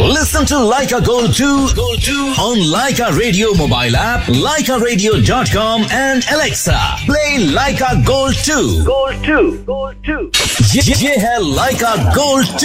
Listen to Leica Gold 2 on Leica Radio mobile app, leicaradio.com and Alexa. Play Leica Gold 2. ये है Leica Gold 2.